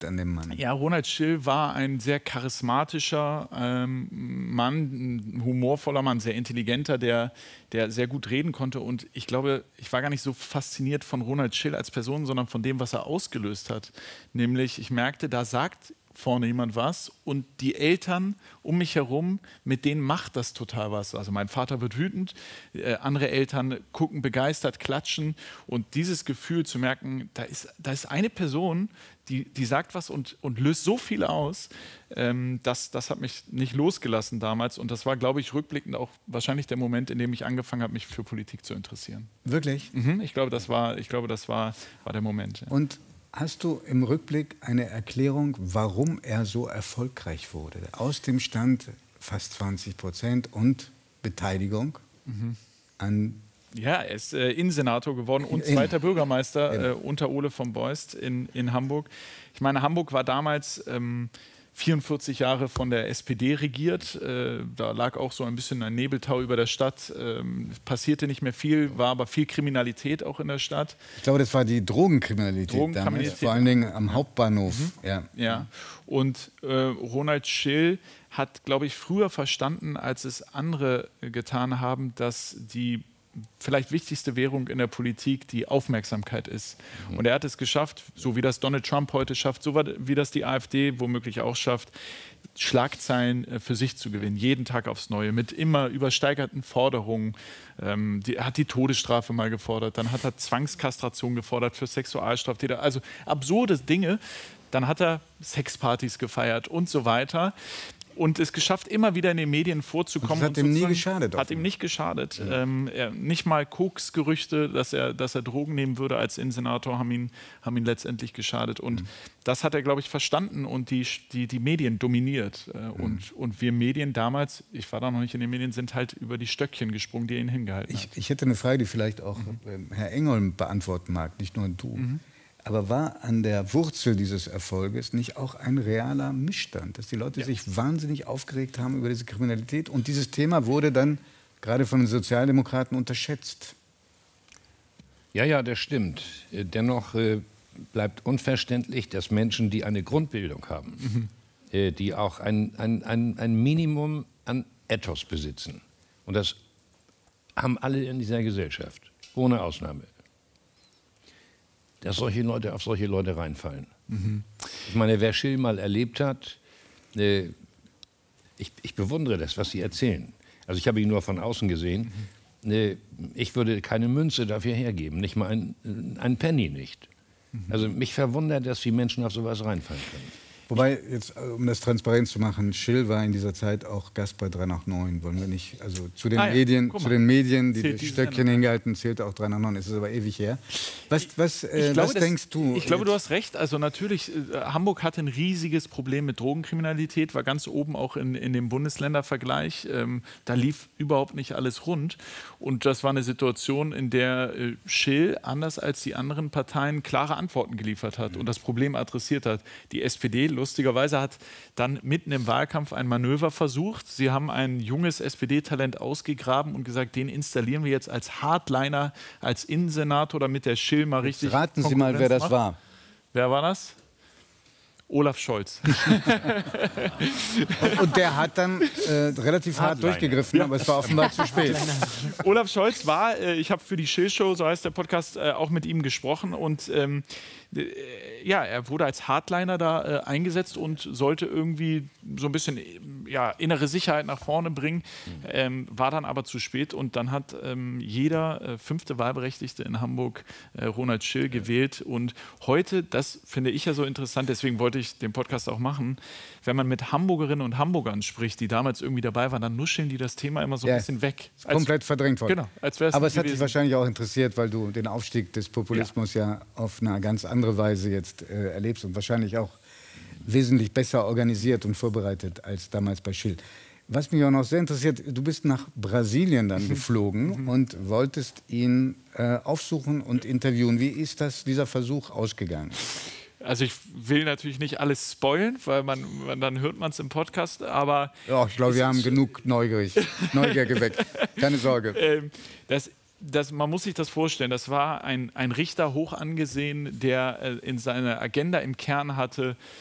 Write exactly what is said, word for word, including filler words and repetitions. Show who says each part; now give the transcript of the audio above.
Speaker 1: an dem Mann?
Speaker 2: Ja, Ronald Schill war ein sehr charismatischer ähm, Mann, ein humorvoller Mann, sehr intelligenter, der, der sehr gut reden konnte. Und ich glaube, ich war gar nicht so fasziniert von Ronald Schill als Person, sondern von dem, was er ausgelöst hat. Nämlich, ich merkte, da sagt vorne jemand was und die Eltern um mich herum, mit denen macht das total was. Also mein Vater wird wütend, äh, andere Eltern gucken begeistert, klatschen und dieses Gefühl zu merken, da ist, da ist eine Person, die, die sagt was und, und löst so viel aus, ähm, das, das hat mich nicht losgelassen damals und das war, glaube ich, rückblickend auch wahrscheinlich der Moment, in dem ich angefangen habe, mich für Politik zu interessieren.
Speaker 1: Wirklich?
Speaker 2: Mhm, ich glaube, das war, ich glaube, das war, war der Moment. Ja.
Speaker 1: Und hast du im Rückblick eine Erklärung, warum er so erfolgreich wurde? Aus dem Stand fast zwanzig Prozent und Beteiligung mhm. an...
Speaker 2: Ja, er ist äh, Innensenator geworden und zweiter Bürgermeister äh, unter Ole von Beust in, in Hamburg. Ich meine, Hamburg war damals ähm, vierundvierzig Jahre von der S P D regiert. Äh, da lag auch so ein bisschen ein Nebeltau über der Stadt. Ähm, passierte nicht mehr viel, war aber viel Kriminalität auch in der Stadt.
Speaker 1: Ich glaube, das war die Drogenkriminalität, Drogenkriminalität damals, vor allen Dingen am ja. Hauptbahnhof. Mhm. Ja.
Speaker 2: Ja. Und äh, Ronald Schill hat, glaube ich, früher verstanden, als es andere getan haben, dass die vielleicht wichtigste Währung in der Politik die Aufmerksamkeit ist. Mhm. Und er hat es geschafft, so wie das Donald Trump heute schafft, so wie das die AfD womöglich auch schafft, Schlagzeilen für sich zu gewinnen, jeden Tag aufs Neue, mit immer übersteigerten Forderungen. Ähm, die, er hat die Todesstrafe mal gefordert, dann hat er Zwangskastration gefordert für Sexualstraftäter, also absurde Dinge. Dann hat er Sexpartys gefeiert und so weiter. Und es geschafft, immer wieder in den Medien vorzukommen.
Speaker 1: Das hat ihm nie geschadet.
Speaker 2: Hat ihm nicht geschadet. Ja. Ähm, er, nicht mal Koks-Gerüchte, dass er, dass er Drogen nehmen würde als Innensenator, haben ihn, haben ihn letztendlich geschadet. Und mhm. das hat er, glaube ich, verstanden und die, die, die Medien dominiert. Äh, mhm. und, und wir Medien damals, ich war da noch nicht in den Medien, sind halt über die Stöckchen gesprungen, die er ihn hingehalten
Speaker 1: ich,
Speaker 2: hat.
Speaker 1: Ich hätte eine Frage, die vielleicht auch mhm. Herr Engholm beantworten mag, nicht nur du. Mhm. Aber war an der Wurzel dieses Erfolges nicht auch ein realer Missstand, dass die Leute ja. sich wahnsinnig aufgeregt haben über diese Kriminalität und dieses Thema wurde dann gerade von den Sozialdemokraten unterschätzt?
Speaker 3: Ja, ja, das stimmt. Dennoch äh, bleibt unverständlich, dass Menschen, die eine Grundbildung haben, mhm. äh, die auch ein, ein, ein, ein Minimum an Ethos besitzen, und das haben alle in dieser Gesellschaft, ohne Ausnahme, dass solche Leute auf solche Leute reinfallen. Mhm. Ich meine, wer Schill mal erlebt hat, äh, ich, ich bewundere das, was Sie erzählen. Also ich habe ihn nur von außen gesehen. Mhm. Äh, ich würde keine Münze dafür hergeben, nicht mal ein, ein Penny nicht. Mhm. Also mich verwundert, dass die Menschen auf sowas reinfallen können.
Speaker 1: Wobei, jetzt, um das transparent zu machen, Schill war in dieser Zeit auch Gast bei drei nach neun. Wollen wir nicht, also zu den, ah, ja. Medien, zu den Medien, die die Stöckchen hingehalten, zählte auch drei nach neun. Es ist aber ewig her. Was, was, äh,
Speaker 2: ich glaube,
Speaker 1: was
Speaker 2: das,
Speaker 1: denkst du?
Speaker 2: Ich glaube, du hast recht. Also natürlich, äh, Hamburg hatte ein riesiges Problem mit Drogenkriminalität, war ganz oben auch in, in dem Bundesländervergleich. Ähm, da lief überhaupt nicht alles rund. Und das war eine Situation, in der äh, Schill, anders als die anderen Parteien, klare Antworten geliefert hat mhm. und das Problem adressiert hat. Die S P D, lustigerweise, hat dann mitten im Wahlkampf ein Manöver versucht. Sie haben ein junges S P D-Talent ausgegraben und gesagt, den installieren wir jetzt als Hardliner, als Innensenator, damit der Schill mal richtig...
Speaker 1: Jetzt raten Sie mal, wer das macht. war.
Speaker 2: Wer war das? Olaf Scholz.
Speaker 1: und, und der hat dann äh, relativ hart, hart durchgegriffen, ja. aber es war offenbar zu spät.
Speaker 2: Olaf Scholz war, äh, ich habe für die Schill-Show, so heißt der Podcast, äh, auch mit ihm gesprochen und ähm, äh, ja, er wurde als Hardliner da äh, eingesetzt und sollte irgendwie so ein bisschen ja, innere Sicherheit nach vorne bringen, ähm, war dann aber zu spät und dann hat ähm, jeder äh, fünfte Wahlberechtigte in Hamburg äh, Ronald Schill gewählt und heute, das finde ich ja so interessant, deswegen wollte ich den Podcast auch machen, wenn man mit Hamburgerinnen und Hamburgern spricht, die damals irgendwie dabei waren, dann nuscheln die das Thema immer so ein
Speaker 1: ja,
Speaker 2: bisschen weg.
Speaker 1: Als, komplett verdrängt worden.
Speaker 2: Genau, als wär's
Speaker 1: aber es hat dich wahrscheinlich auch interessiert, weil du den Aufstieg des Populismus ja, ja auf eine ganz andere Weise jetzt äh, erlebst und wahrscheinlich auch wesentlich besser organisiert und vorbereitet als damals bei Schill. Was mich auch noch sehr interessiert, du bist nach Brasilien dann geflogen und wolltest ihn äh, aufsuchen und interviewen. Wie ist das, dieser Versuch ausgegangen?
Speaker 2: Also ich will natürlich nicht alles spoilen, weil man, man dann hört man es im Podcast, aber...
Speaker 1: Ja, ich glaube, wir haben genug neugierig, Neugier geweckt. Keine Sorge.
Speaker 2: Ähm, das das, man muss sich das vorstellen, das war ein, ein Richter hoch angesehen, der äh, in seiner Agenda im Kern hatte,